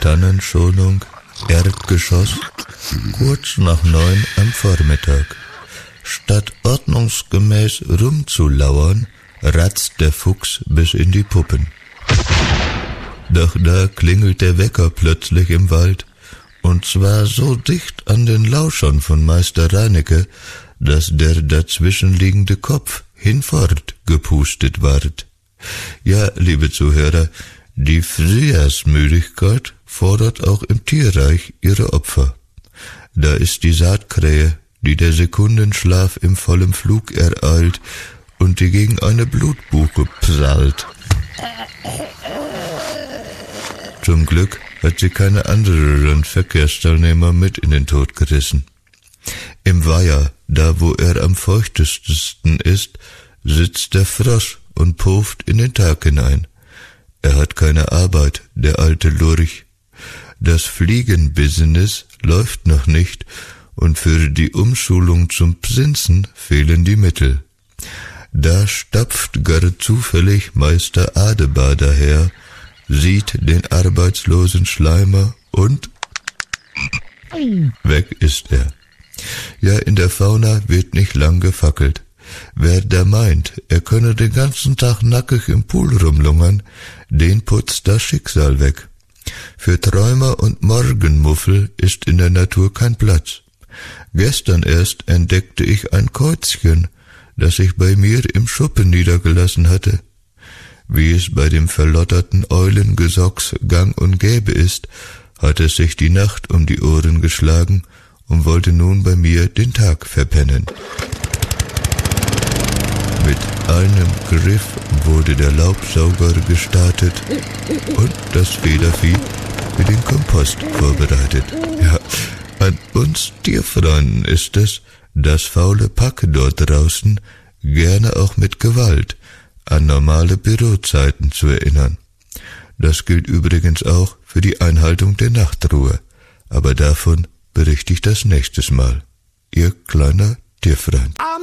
Tannenschonung, Erdgeschoss, kurz nach 9 am Vormittag. Statt ordnungsgemäß rumzulauern, ratzt der Fuchs bis in die Puppen. Doch da klingelt der Wecker plötzlich im Wald, und zwar so dicht an den Lauschern von Meister Reinecke, dass der dazwischenliegende Kopf hinfort gepustet ward. Ja, liebe Zuhörer, die Frühjahrsmüdigkeit fordert auch im Tierreich ihre Opfer. Da ist die Saatkrähe, die der Sekundenschlaf im vollen Flug ereilt und die gegen eine Blutbuche prallt. Zum Glück hat sie keine anderen Verkehrsteilnehmer mit in den Tod gerissen. Im Weiher, da wo er am feuchtesten ist, sitzt der Frosch und puft in den Tag hinein. Er hat keine Arbeit, der alte Lurch. Das Fliegenbusiness läuft noch nicht und für die Umschulung zum Prinzen fehlen die Mittel. Da stapft gar zufällig Meister Adebar daher, sieht den arbeitslosen Schleimer und weg ist er. Ja, in der Fauna wird nicht lang gefackelt. Wer da meint, er könne den ganzen Tag nackig im Pool rumlungern, den putzt das Schicksal weg. Für Träumer und Morgenmuffel ist in der Natur kein Platz. Gestern erst entdeckte ich ein Käuzchen, das ich bei mir im Schuppen niedergelassen hatte. Wie es bei dem verlotterten Eulengesocks gang und gäbe ist, hat es sich die Nacht um die Ohren geschlagen und wollte nun bei mir den Tag verpennen. Mit einem Griff wurde der Laubsauger gestartet und das Federvieh für den Kompost vorbereitet. Ja, an uns Tierfreunden ist es, das faule Pack dort draußen, gerne auch mit Gewalt an normale Bürozeiten zu erinnern. Das gilt übrigens auch für die Einhaltung der Nachtruhe, aber davon berichte ich das nächstes Mal. Ihr kleiner Tierfreund.